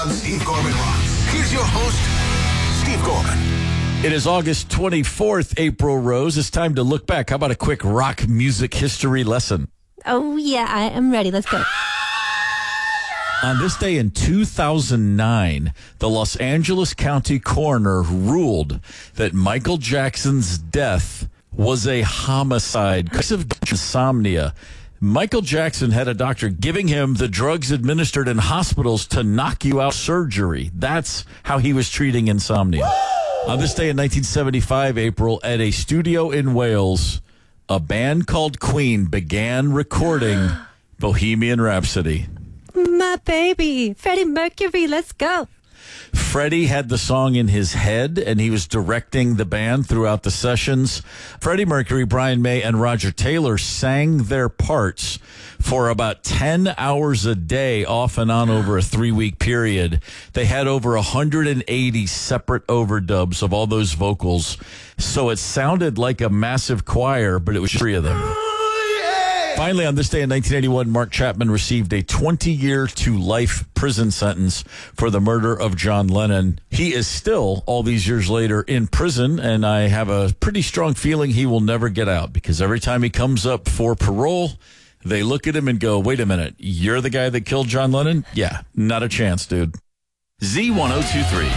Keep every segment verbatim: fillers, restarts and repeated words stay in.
Steve Gorman Rocks. Here's your host, Steve Gorman. It is August twenty-fourth, April Rose. It's time to look back. How about a quick rock music history lesson? Oh, yeah, I am ready. Let's go. On this day in two thousand nine, the Los Angeles County coroner ruled that Michael Jackson's death was a homicide because of insomnia. Michael Jackson had a doctor giving him the drugs administered in hospitals to knock you out surgery. That's how he was treating insomnia. On this day in nineteen seventy-five, April, at a studio in Wales, a band called Queen began recording Bohemian Rhapsody. My baby, Freddie Mercury, let's go. Freddie had the song in his head, and he was directing the band throughout the sessions. Freddie Mercury, Brian May, and Roger Taylor sang their parts for about ten hours a day, off and on over a three-week period. They had over one hundred eighty separate overdubs of all those vocals, so it sounded like a massive choir, but it was three of them. Finally, on this day in nineteen eighty-one, Mark Chapman received a twenty-year to life prison sentence for the murder of John Lennon. He is still, all these years later, in prison, and I have a pretty strong feeling he will never get out, because every time he comes up for parole, they look at him and go, wait a minute, you're the guy that killed John Lennon? Yeah, not a chance, dude. Z one oh two three.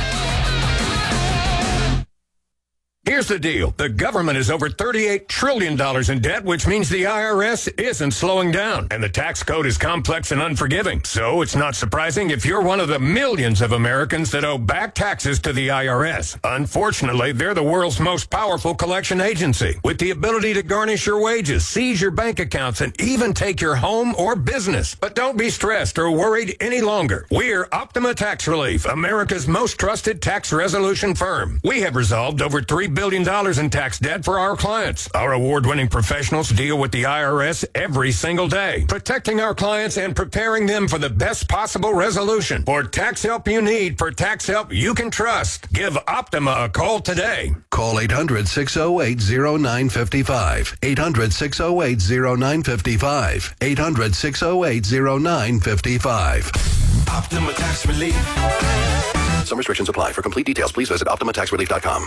Here's the deal. The government is over thirty-eight trillion dollars in debt, which means the I R S isn't slowing down. And the tax code is complex and unforgiving. So it's not surprising if you're one of the millions of Americans that owe back taxes to the I R S. Unfortunately, they're the world's most powerful collection agency, with the ability to garnish your wages, seize your bank accounts, and even take your home or business. But don't be stressed or worried any longer. We're Optima Tax Relief, America's most trusted tax resolution firm. We have resolved over three billion dollars in tax debt for our clients. Our award-winning professionals deal with the I R S every single day, protecting our clients and preparing them for the best possible resolution. For tax help you need, for tax help you can trust, give Optima a call today. Call eight hundred, six oh eight, oh nine five five. eight hundred, six oh eight, oh nine five five. eight hundred, six oh eight, oh nine five five. Optima Tax Relief. Some restrictions apply. For complete details, please visit optima tax relief dot com.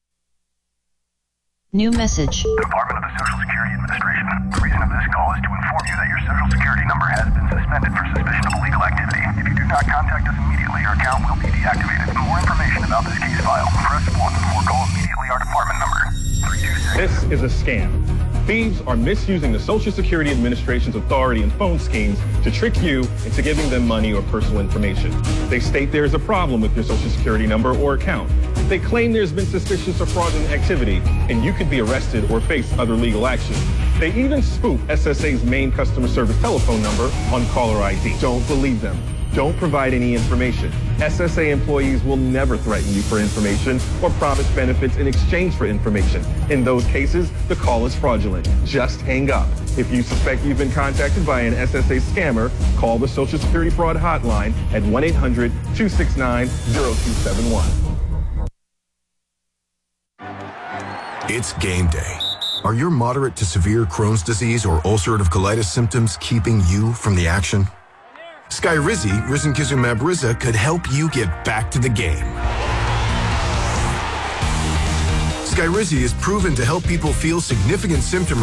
New message. Department of the Social Security Administration. The reason of this call is to inform you that your Social Security number has been suspended for suspicion of illegal activity. If you do not contact us immediately, your account will be deactivated. For more information about this case file, press one or call immediately our department number. three two six. This is a scam. Thieves are misusing the Social Security Administration's authority and phone schemes to trick you into giving them money or personal information. They state there is a problem with your Social Security number or account. They claim there's been suspicious or fraudulent activity, and you could be arrested or face other legal action. They even spoof S S A's main customer service telephone number on caller I D. Don't believe them. Don't provide any information. S S A employees will never threaten you for information or promise benefits in exchange for information. In those cases, the call is fraudulent. Just hang up. If you suspect you've been contacted by an S S A scammer, call the Social Security Fraud Hotline at one eight hundred, two six nine, zero two seven one. It's game day. Are your moderate to severe Crohn's disease or ulcerative colitis symptoms keeping you from the action? Skyrizi, risankizumab Riza, could help you get back to the game. Skyrizi is proven to help people feel significant symptom